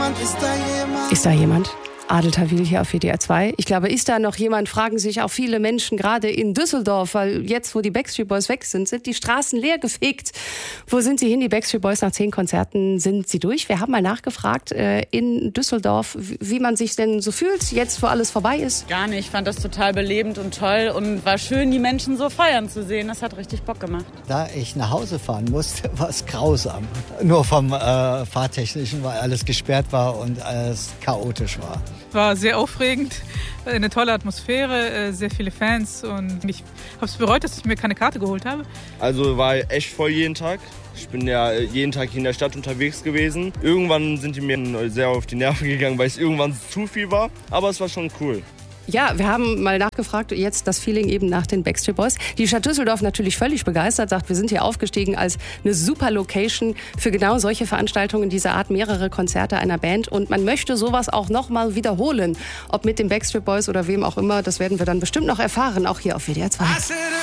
Ist da jemand? Adel Tawil hier auf WDR 2. Ich glaube, ist da noch jemand, fragen sich auch viele Menschen, gerade in Düsseldorf, weil jetzt, wo die Backstreet Boys weg sind, sind die Straßen leergefegt. Wo sind sie hin, die Backstreet Boys? Nach 10 Konzerten sind sie durch. Wir haben mal nachgefragt in Düsseldorf, wie man sich denn so fühlt, jetzt wo alles vorbei ist. Gar nicht, ich fand das total belebend und toll und war schön, die Menschen so feiern zu sehen. Das hat richtig Bock gemacht. Da ich nach Hause fahren musste, war es grausam. Nur vom Fahrtechnischen, weil alles gesperrt war und alles chaotisch war. War sehr aufregend, eine tolle Atmosphäre, sehr viele Fans und ich habe es bereut, dass ich mir keine Karte geholt habe. Also war echt voll jeden Tag. Ich bin ja jeden Tag hier in der Stadt unterwegs gewesen. Irgendwann sind die mir sehr auf die Nerven gegangen, weil es irgendwann zu viel war, aber es war schon cool. Ja, wir haben mal nachgefragt, jetzt das Feeling eben nach den Backstreet Boys. Die Stadt Düsseldorf natürlich völlig begeistert, sagt, wir sind hier aufgestiegen als eine super Location für genau solche Veranstaltungen dieser Art, mehrere Konzerte einer Band. Und man möchte sowas auch nochmal wiederholen. Ob mit den Backstreet Boys oder wem auch immer, das werden wir dann bestimmt noch erfahren, auch hier auf WDR 2.